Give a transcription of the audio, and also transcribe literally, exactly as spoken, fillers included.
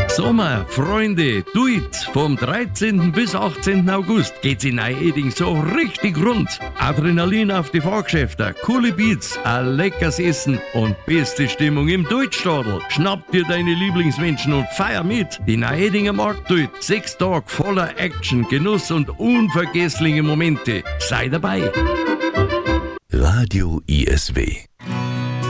Sommer, Freunde, tuit! Vom dreizehnten bis achtzehnten August geht's in Neu-Eding so richtig rund. Adrenalin auf die Fahrgeschäfte, coole Beats, ein leckeres Essen und beste Stimmung im Deutschstadel. Schnapp dir deine Lieblingsmenschen und feier mit. Die Neu-Edinger Markttuit. Sechs Tage voller Action, Genuss und unvergessliche Momente. Sei dabei. Radio I S W